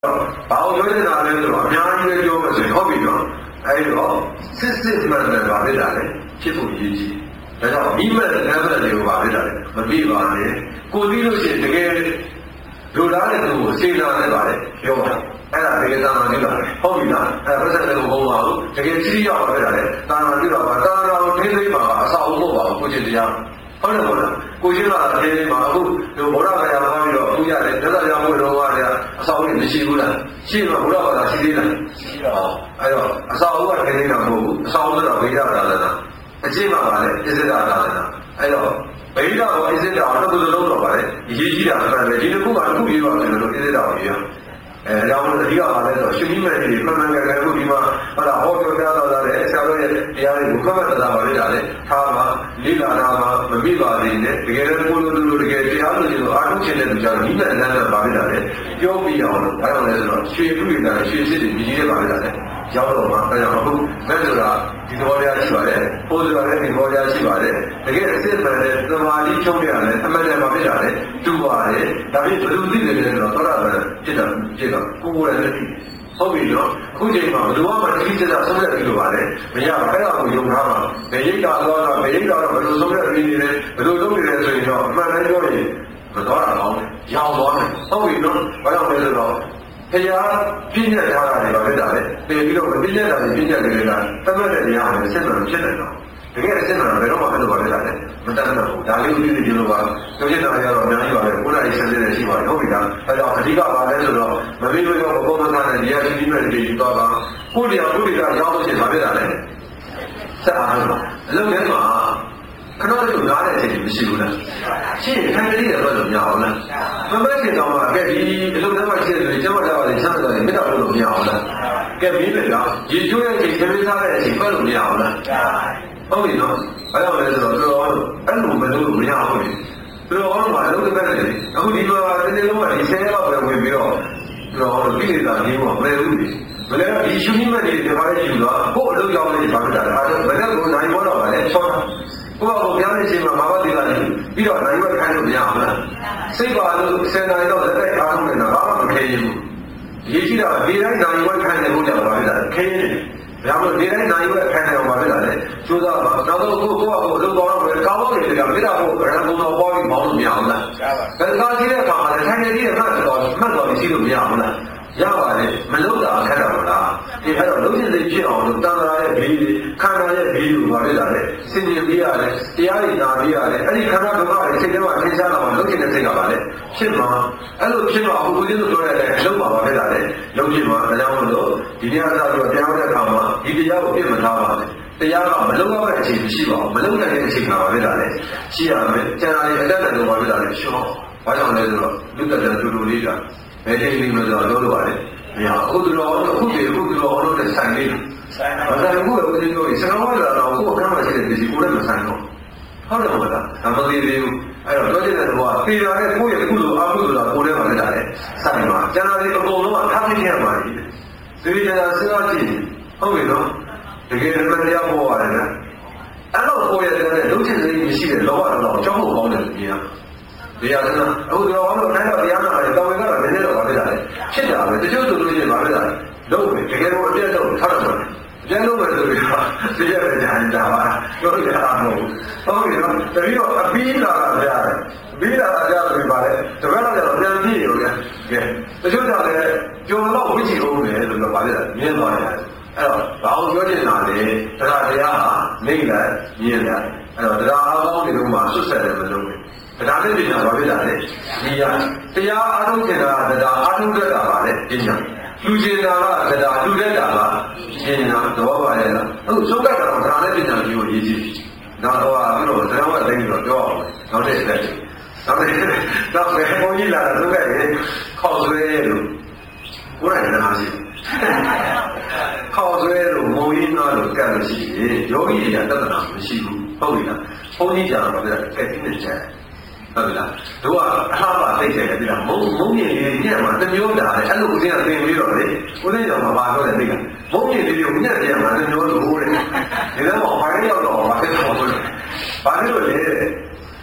ဘာလို့ပြောနေတာလဲဆိုတော့အများကြီးပဲပြောမယ်ဆိုရင်ဟုတ်ပြီနော်အဲ့တော့စစ်မှန်တယ်ပါဖြစ်တာလေဖြစ်ဖို့ရည်ကြီးဒါကြောင့်မိမဲ့လမ်းမဲ့တွေကိုပါဖြစ်တာလေမပြပါနဲ့ကိုသိလို့ရှိရင်တကယ်လူသားတဲ့သူကိုစေနာနဲ့ပါလေပြောပါအဲ့ဒါတကယ်သာမန်လေးပါဟုတ်ပြီလားအဲ့ဒါပတ်သက်တဲ့ဘုံပါဘူးတကယ်စီးရောက်ပါဖြစ်တာလေတာနာပြတော့ပါတာနာကိုထိသိပါအဆောက်အဦပါကိုချင်းတရားဟုတ်တယ်မဟုတ်လားကိုချင်းလာတဲ့နေမှာအခုဒီဘောရခရာမှာပြီးတော့အခုရတယ်သက်သာကြောင့်ဘုရားတော်ကအဆောက်အဦမရှိဘူးလားရှိတော့ဘုရားဘာသာရှိသေးလားရှိတော့အဲ့တော့အဆောက်အဦကထိသိတာမဟုတ်ဘူးအဆောက်အဦဆိုတော့ဗိဓာသာသနာအကျင့်မှာပါလေအစ္စဒာသာသနာအဲ့တော့ဗိဓာရောအစ္စဒာတော့ဘယ်လိုလုပ်တော့ပါလဲအရေးကြီးတာမှန်တယ်ဒီတစ်ခုကတစ်ခုရေးပါမယ်လို့အစ္စဒာကိုရေးရအဲကြောင့်အဓိကပါလဲဆိုတော့ရှင်မိမဲ့တွေမှန်မှန်ကန်ကန်အခုဒီမှာဟုတ်လားဟောပြောပြတော့တယ်ဆရာတော်ရဲ့တရားတွေကိုမှတ်မှတ်သားပါလေဒါလေထားမှာလိလာနာမှာမမိပါသေးနဲ့တကယ်လည်းကိုလိုလိုတကယ်တရားလို့ဆိုအားထုတ်ခြင်းတဲ့လူကြောင့်မိမဲ့အနန္တပါလေဒါလေပြောပြအောင်လို့ဘာလို့လဲဆိုတော့ရွှေပြုနေတာရွှေစစ်တွေမြည်ရပါလေဒါလေရောက်တော့မှအဲကြောင့်အခုမဲ့ဆိုတာဒီသဘောတရားရှိပါတယ်ပိုးဆိုတာလည်းဒီသဘောတရားရှိပါတယ်တကယ်အစစ်မှန်တဲ့သမာဓိချုပ်ရတယ်အမှန်တည်းပါဖြစ်တာလေတူပါတယ်ဒါပေမဲ့ဘယ်လိုသိတယ်လဲဆိုတော့သောတာပန်ဖြစ်တာဖြစ်တော့ကိုယ်လည်းသိဟုတ်ပြီနော်အခုချိန်မှာဘယ်လိုမှတိတိကျကျဆုံးဖြတ်ပြီးလို့ပါလေမရပါအဲ့ဒါကိုယုံထားပါဘယ်ရိတ်တာတော့ဘယ်ရိတ်တာတော့ဘယ်လိုဆုံးဖြတ်ပြီးနေလဲဘယ်လိုလုပ်နေလဲဆိုရင်တော့အမှန်တည်းပြောရင်မတော်တာကောင်းတယ်ရောင်သွားတယ်ဟုတ်ပြီနော်ဘာကြောင့်လဲဆိုတော့တရားပြည့်ညက်ထားတာတွေပါဖြစ်တာလေတည်ပြီးတော့ပြည့်ညက်တာတွေပြည့်ညက်နေတာတတ်မှတ်တဲ့တရားကိုဆက်မှန်ဖြစ်နေတော့တကယ်အစစ်မှန်ဘယ်တော့မှအဲ့လိုပါဖြစ်တာလေမတတ်တော့ဘူးဒါလေးကိုသိနေလို့ပါပြောချင်တာရတော့အများကြီးပါပဲကိုယ်တိုင်ဆက်နေတဲ့ရှိပါတယ်ဟုတ်ပြီလားအဲကြောင့်အဓိကပါလဲဆိုတော့မပြီးလို့တော့ပုံမှန်တဲ့တရားရှိပြီးမဲ့တွေယူတော့ပါကိုယ်တရားရောက်လို့ရှိရင်ပါဖြစ်တာလေဆက်အားလို့အလုံးထဲမှာခဏလေးနားတဲ့အချိန်မရှိဘူးလားရှင်းခံရည်တယ်ဆိုတော့မရအောင်လားမမဲ့ခင်တော့ကဲဒီအလုံးထဲမှာရှင်းတယ်ကျမတာပါလေဆန်းတယ်မေတ္တာလို့မရအောင်လားကဲမင်းလည်းကရေချိုးရဲ့အချိန်ခင်းစားတဲ့အချိန်ပတ်လို့မရအောင်လားဟုတ်ပြီနော်အဲ့တော့လည်းဆိုတော့တော်အဲ့လိုမလုပ်လို့မရဘူးလေတော်တော့အလုပ်တစ်ပတ်နဲ့အခုဒီမှာတနေ့လုံးကဒီ10လောက်ပဲဝင်ပြီးတော့တော်ပြည်နေတာကြီးကမလဲဘူးလေမလဲတော့ဒီရှုမိမဲ့တွေဒီဘာလဲယူတော့ကို့အလုပ်ကြောင်းလေးပါတာဒါတော့ဘယ်တော့ကိုနိုင်ဘောတော့ပါလဲဆောတာကိုယ့်ကိုပြောင်းနေချိန်မှာမဘာသေးလာတယ်ပြီးတော့နိုင်ဝက်ခိုင်းလို့မရဘူးလားစိတ်ပါလို့10နိုင်တော့လက်တိုက်အားထုတ်နေတာဘာမှမခဲရင်ဘူးဒီကြည့်တော့ဒီတိုင်းနိုင်ဝက်ခိုင်းနေလို့ကြောက်ပါလေဒါခဲရင်ဒါမှမဟုတ်ဒီတိုင်းနိုင်ဝက်ခိုင်းနေအောင်ပါလေဒါလေကျိုးစားပါနောက်တော့ကိုယ့်အလုပ်တော်တော့ပဲကောင်းကောင်းနေတယ်ကမေတ္တာဖို့ရဟန်းဘုံတော်ပေါ်ပြီးမောင်းလို့မရဘူးလားဒါကကြည့်တဲ့အခါမှာလည်းထိုင်နေပြီးမှတ်တော်ရှိလို့မရဘူးလားရပါတယ်မလုပ်တာခက်တာမလားဒီအဲ့တော့လုံးချင်းစိတ်ဖြစ်အောင်လို့တန်ត្រာရဲ့ဘေးခန္ဓာရဲ့ဘေးကိုပါလေဒါလေစင်ကြင်ပေးရတယ်တရားတွေနာပေးရတယ်အဲ့ဒီခန္ဓာဒုက္ခတွေစိတ်ထဲမှာထင်ရှားလာအောင်လုပ်ချင်တဲ့စိတ်ကပါလေဖြစ်မှာအဲ့လိုဖြစ်မှာအခုကိုချင်းတို့ပြောရတဲ့အလုပ်ပါပါလေဒါလေလုပ်ဖြစ်မှာဒါကြောင့်မလို့ဒီတရားသာပြီးတရားတဲ့အခါမှာဒီတရားကိုပြစ်မထားပါနဲ့တရားကမလုံးဝတဲ့အချိန်မရှိပါဘူးမလုံးနိုင်တဲ့အချိန်မှာပါလေဒါလေရှိရမယ်ကျန်တာတွေအတတ်နဲ့တော့ပါလေဒါလေရှော့ဘာကြောင့်လဲဆိုတော့လူတက်တဲ့တူတူလေးကဘယ်ချိန်လေးမလို့တော့လို့ပါတယ်မရအခုတော့အခုဒီအခုတော့လို့တဲ့ဆိုင်လေးဆိုင်ပါဒါကအခုပဲဦးဇင်းတို့စကားဝါလာတော့ကိုယ်ကမှရှိတဲ့ဒီကိုလည်းမဆိုင်တော့ဟုတ်တယ်မဟုတ်လားအမသေးသေးဘူးအဲ့တော့ပြောချင်တဲ့ဘောကပေလာတဲ့ကိုယ့်ရဲ့ကုသိုလ်အကုသိုလ်ကကိုယ်ထဲမှာလည်းတာလေဆိုင်ပါကျန်တာတွေအကုန်လုံးကထားသိရမှာလေဒီကျန်တာစဉ်းစားကြည့်ဟုတ်ပြီနော်တကယ်လည်းတရားပေါ်ရတယ်နော်အဲ့တော့ကိုယ့်ရဲ့လုံးချင်စိတ်မရှိတဲ့လောဘတော့ကြောက်ဖို့ကောင်းတယ်ကြီးတရားစနာအခုတော့ဘာလို့နိုင်တော့တရားနာတယ်တောင်းဝင်ကတော့နည်းနည်းတော့ပါဖြစ်တာလေဖြစ်တာပဲတချို့ဆိုလို့ရှိရင်ပါဖြစ်တာလုံးပဲတကယ်တော့အပြတ်တော့ထားတော့ပြန်လို့ပဲဆိုပြီးတော့တရားပဲညာတာပါပြောရတာမဟုတ်ဘူးဟုတ်ပြီနော်တတိယအပီးလာတာကြားတယ်ဘီးလာတာကြားဆိုပြီးပါလေတပတ်တော့ပြန်ပြည့်ရောကဲတချို့ကြောင့်လည်းကြုံတော့ဝိချီအောင်မယ်လို့ပြောပါလေမြင်သွားတယ်အဲ့တော့ဘာလို့ပြောချင်တာလဲတရားတရားဟာနေလိုက်မြင်လိုက်အဲ့တော့တရားအားကောင်းတွေတော့မှဆွတ်ဆက်တယ်မလို့ဒါနဲ့ပညာဘာဖြစ်တာလဲဒီရတရားအားထုတ်ကြတာတရားအားထုတ်တတ်တာပါလေပညာလူကျင်တာကတရားလူတတ်တာကပညာသဘောပါရဲ့လားအခုသုတ်ကတော့ဒါနဲ့ပညာကြီးကိုရေးကြည့်နောက်တော့ပြီးတော့တရားဝတ်တိုင်းပြီးတော့ပြောအောင်နောက်တစ်ချက်နောက်ဘယ်ဘုန်းကြီးလာတော့သုတ်ကရေခေါက်ဆွဲလို့ကိုယ်တိုင်နားရှိခေါက်ဆွဲလို့မုံရင်းသားလို့ကတ်လို့ရှိရင်ယောဂီတွေကတတ်တာမရှိဘူးဟုတ်ပြီလားဘုန်းကြီးကြတော့ဗျာကဲတင်းနေကြဟုတ်ပြီလားတို့ကအလှပါသိတယ်ပြီလားမုံမြင့်လေးညက်မှာတမျိုးတာလေအဲ့လိုဦးဇင်းကသင်ပြီးတော့လေဦးဇင်းကြောင့်မပါတော့တယ်သိလားမုံမြင့်လေးကိုညက်ပြန်မှာတမျိုးလို့ဟိုးတယ်ဒီတော့ဘာလဲရောက်တော့ဘာဖြစ်တော့ဘာလို့လဲဒီ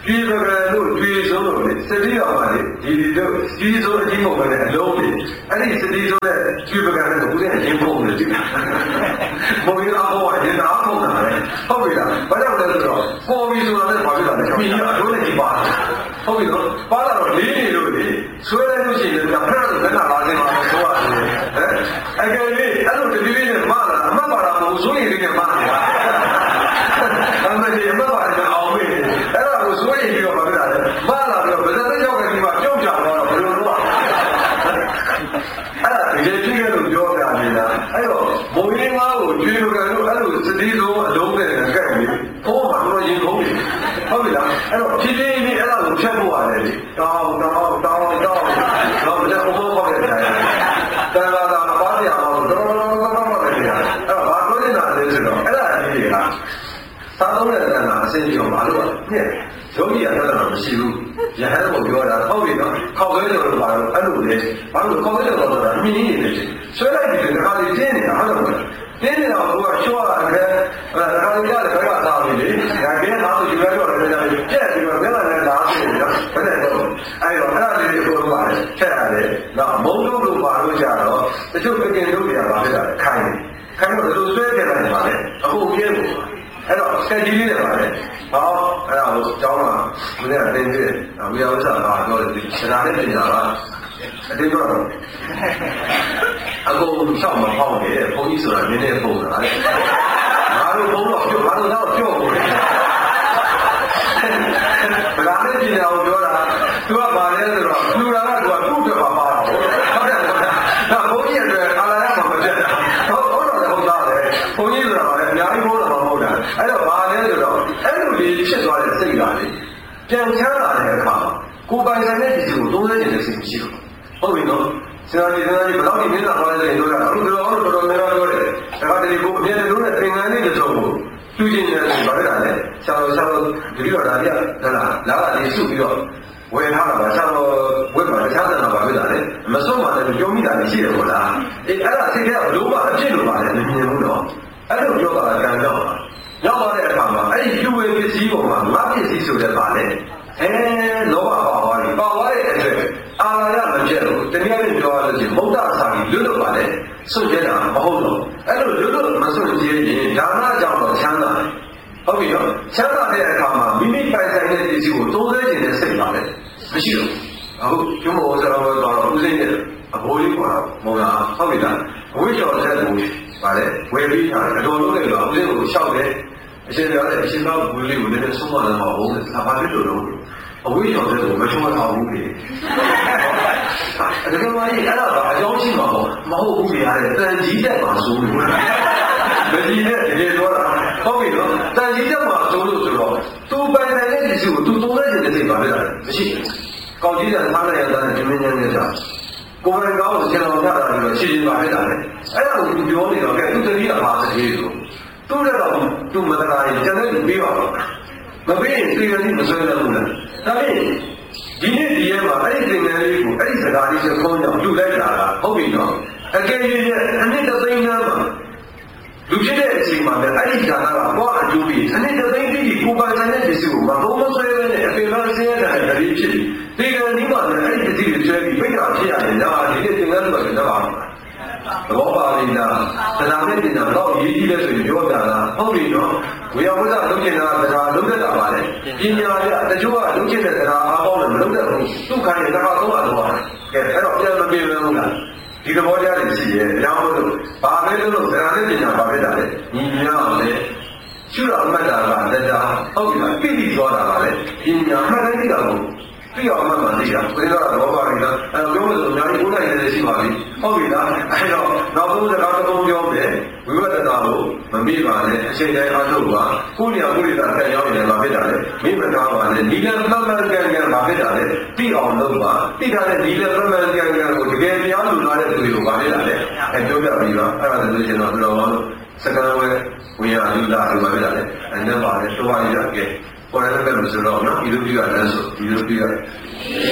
ဒီပကံတို့ကျွေးဆုံးလို့လေစတိတော်မှာလေဒီတို့ကြီးစိုးအကြီးမဟုတ်ဘဲနဲ့အလုံးလေအဲ့ဒီစတိစိုးတဲ့ကျွေးပကံနဲ့ကိုယ်နဲ့ရင်ဖုံးနေတယ်မုံရအောင်ဟောရင်သားဖုံးတာလေဟုတ်ပြီလားဘာကြောင့်လဲဆိုတော့ပေါ်ပြီးဆိုတာလည်းဘာဖြစ်တာလဲမိရအလုံးနဲ့ဒီပါဟုတ်ပြီနော်ပါလာတော့လေးနေလို့လေဆွဲလိုက်လို့ရှိရင်လည်းဖက်တော့ဘယ်နာလာနေမှာမဆိုရတယ်ဟမ်အကယ်၍အဲ့လိုတတိလေးနဲ့မလာအမှတ်ပါတာမဟုတ်ဆိုရင်လေးနဲ့မနေတာအမှန်တည်းမပါတဲ့အောင်မေးအဲ့ဒါကိုဆိုရင်ပြီးတော့ဘာဖြစ်တာလဲမလာပြီးတော့ဘယ်သက်ရောက်ခဲ့ဒီမှာကြောက်ကြတော့ဘယ်လိုလုပ်အဲ့ဒါတကယ်ကြည့်ရလို့ပြောပြနေတာအဲ့တော့မုံရင်းကားကိုကျွေးလို့ကလို့အဲ့လိုစတိဆုံးအလုံးနဲ့ကဲ့ပြီးဘိုးမှာတော့ရင်ခုံးပြီဟုတ်ပြီလားအဲ့တော့ဖြည်းဖြည်းချင်းအဲ့ဒါကိုဖြတ်ဖို့ရတယ်လေတောင်းတော့ဘယ်လိုဘောပေါက်ရတယ်တန်လာတာပါးရအောင်တော့တယ်အဲ့တော့ဘာလို့လဲဆိုတော့အဲ့ဒါအကြီးတွေကသာသုံးတဲ့တန်လာအစင်းကြောင့်ဘာလို့လဲယောဂီရတတ်တာမရှိဘူးယဟန်ကိုပြောတာဟုတ်ပြီနော်ခေါက်ခဲတယ်လို့ပါတော့အဲ့လိုလေဘာလို့ခေါက်ခဲတယ်လို့ဆိုတာမြင်နေတယ်ဆွဲလိုက်ပြီးတခါလေးတင်းနေတာဟုတ်တယ်တင်းနေတာကရှော့ရတယ်တခါလေးရတယ်ဘယ်ကသာပြီလေဒါကင်းသားကိုယူရတော့တယ်ကြာပြီပြက်ပြီးတော့မျက်နှာနဲ့ဓာတ်ဖြစ်နေတာဘယ်နဲ့တော့အဲ့တော့အဲ့ဒါလေးကိုပြောပါတယ်ဖြတ်ရတယ်နော်မုံတို့လိုပါလို့ကြတော့တချို့ပကင်တို့တွေကပါဖြစ်တာခိုင်းတော့ဒီလိုဆွဲကြတယ်ပါလေအခုပြဲဖို့အဲ့တော့စက်ကြီးလေးနဲ့ပါလေဟောအဲ့ဒါကိုကျောင်းမှာဘုရားတင်ပြတယ်ဝိယဝဆပါတော့ဒီဆရာနဲ့ပြင်တာကအတင်းတော့အကုန်ရှောက်မပေါက်နေတယ်ဘုန်းကြီးဆိုတာနည်းနည်းပုံတာလေငါတို့ဘုန်းတော်ပြောငါတို့တော့ပြောဖို့လေဗလာနဲ့ပြင်တာကိုပြောတာသူကပါလဲဆိုတော့လူလာကသူကသူ့အတွက်ပါတာဟုတ်တယ်ဒါဘုန်းကြီးအတွက်ခါလာရမှာမဖြစ်ဟုတ်တယ်ဟုတ်သားတယ်ဘုန်းကြီးဆိုတာပါလေအများကြီးဘုန်းတော်မဟုတ်တာအဲ့တော့ဘာလဲဆိုတော့အဲ့လိုလေးဖြစ်သွားတဲ့စိတ်ကလေပြန်ချမ်းလာတဲ့အခါကိုယ်ပိုင်ဆိုင်တဲ့ဒီကိုသုံးသပ်နေတဲ့စိတ်မရှိဘူးဟုတ်ပြီနော်ဆရာကြီးဘယ်တော့ဒီမင်းသားသွားလဲလို့ပြောတာအခုတော်တော်များများပြောတယ်ဒါကတည်းကကိုအမြဲတမ်းလို့တဲ့သင်္ကန်းလေးတစ်စုံကိုသူ့ချင်းနဲ့ဘာလဲလဲဆရာတော်ဒီလိုဒါပြဟလာလာကလေးစုပြီးတော့ဝယ်ထားတာပါဆရာတော်ဝက်မှာတခြားတယ်ဘာဖြစ်တာလဲမဆုံးပါနဲ့ပြောမိတာလည်းရှိတယ်ပေါ့လားအေးအဲ့ဒါစိတ်ထဲကလုံးဝအဖြစ်လို့ပါလေမမြင်ဘူးတော့အဲ့လိုပြောတာကံကြောက်တာရောက်သွားတဲ့အခါမှာအဲ့ဒီလူဝေပစ္စည်းပေါ်မှာငါပစ္စည်းဆိုတဲ့ပါလေလောဘပါသွားပြီပါသွားတဲ့အတွက်အာရမပြတ်လို့တကယ်လို့ပြောရလို့ရှိရင်မုဒ္ဒစာကြီးလွတ်လို့ပါလေစွန့်ကြတာမဟုတ်တော့အဲ့လိုလွတ်မစွန့်ကြရင်ဒါနကြောင့်တော့ချမ်းသာတယ်ဟုတ်ပြီနော်ချမ်းသာတဲ့အခါမှာမိမိပိုင်ဆိုင်တဲ့ပစ္စည်းကိုသုံးသေးခြင်းနဲ့စိတ်ပါလေမရှိတော့အခုကျွမောဆရာတော်ကတော့ဦးစိမ့်နဲ့အဘိုးကြီးခေါ်တာမဟုတ်လားဟုတ်ပြီလားအဝိဇ္ဇောဆက်ကိုပါလေဝယ်ပြီးတာအတော်လုံးလည်းတော့ဦးစိမ့်ကိုရှောက်တယ်အရှင်ပြောတယ်အရှင်တော်ဘူးလေးကိုလည်းဆုံးမတယ်မဟုတ်ဘူး။ဘာဖြစ်လို့လဲ။အဝိဇ္ဇာတွေကိုမဆုံးမအောင်ဘူးလေ။ဒါကမှအဲ့ဒါကအကြောင်းရှိမှာမဟုတ်ဘူးလေ။တန်ကြီးတက်မှာစိုးလို့။မကြီးနဲ့တကယ်တော့ဟုတ်ပြီနော်။တန်ကြီးတက်မှာစိုးလို့ဆိုတော့သူပိုင်တဲ့ဒီစုကိုသူသုံးတဲ့တဲ့စိတ်ပါလေ။မရှိဘူး။ကောင်းကြီးတဲ့သားနဲ့ရတဲ့ဒီမင်းညာနေတာကိုယ်ပိုင်ကောင်းကိုကျွန်တော်ရတာလည်းရှိရှိပါလေတာလေ။အဲ့ဒါကိုသူပြောနေတော့ကဲသူတတိယပါတည်းဆိုသူ့တော့သူ့မတရားရင်ကျန်တဲ့လူပြေးပါတော့မပြေးရင်သိရသည်မဆွဲရဘူးလားဒါဖြင့်ဒီနေ့ဒီရက်မှာအဲ့ဒီသင်္ကန်းလေးကိုအဲ့ဒီစကားလေးချက်ခေါင်းကြောင့်လူလိုက်တာကဟုတ်ပြီနော်အကယ်၍အနည်းတသိန်းသားမှာလူဖြစ်တဲ့အချိန်မှာလည်းအဲ့ဒီဌာနကဘောအကျိုးပြီးအနည်းတသိန်းပြီးကိုပိုင်ဆိုင်တဲ့ပစ္စည်းကိုမဘုံမဆွဲဘဲနဲ့အပေလားဆင်းရဲတဲ့တည်းဖြစ်ပြီးဒီကနေ့မှလည်းအဲ့ဒီပစ္စည်းတွေဆွဲပြီးပိတ်တာဖြစ်ရတယ်ဒါဒီနေ့သင်္ကန်းတွေကတော့ပါဘောပါလိမ့်တာတရားနဲ့ပြင်တာတော့ရေးကြည့်လဲဆိုရင်ပြောပြတာဟုတ်ပြီနော်ဝေယဝိဇ္ဇလုံးကျင်တာတရားလုံးသက်တာပါလေပညာရတချို့ကလုံးကျင်တဲ့တရားအားကောင်းတယ်မလုံးသက်ဘူးသူ့ခိုင်းရင်တစ်ခါသုံးပါတော့ကဲအဲ့တော့ပြန်မပြေဘူးလားဒီသဘောတရားတွေရှိရဲ့အကြောင်းလို့ဘာပဲလို့တရားနဲ့ပညာပါပဲတာလေညီညာအောင်လေရှုတော်မှတ်တာကတရားဟုတ်ပြီလားပြည့်ပြီးသွားတာပါလေပညာမှတ်တိုင်းသိတာကိုပြည့်အောင်မှတ်မှသိတာဘယ်တော့တော့ပါလိမ့်လားအဲ့တော့ပြောလို့ဆိုအများကြီးဘုရားရဲ့လည်းရှိပါပြီဟုတ်ပြီလားအဲ့တော့နောက်ဆုံးစကားတစ်ခုပြောမယ်ဝိဝတ္တတာကိုမမေ့ပါနဲ့အချိန်တိုင်းအားထုတ်ပါကိုယ်ညာကိုယ်ရတာဆက်ရောက်နေတယ်မှာဖြစ်တာလေမိမနာပါနဲ့ဒီလမ်းမှန်မှန်ကန်ကန်မှာဖြစ်တာလေသိအောင်လုပ်ပါသိတာနဲ့ဒီလမ်းမှန်မှန်ကန်ကန်ကိုတကယ်တရားလူလာတဲ့သူတွေကိုပါလေတာလေအဲပြောပြပြီးပါအဲ့ဒါဆိုရင်တော့ဘယ်လိုလဲစကားဝဲဝိညာဉ်လူလာဒီမှာဖြစ်တာလေအဲ့ဒါပါလေတွားရရကဲပေါ်ရတဲ့ဘက်လို့ဆိုတော့နော်ဒီလိုပြီးတာလည်းဆိုဒီလိုပြီးတာ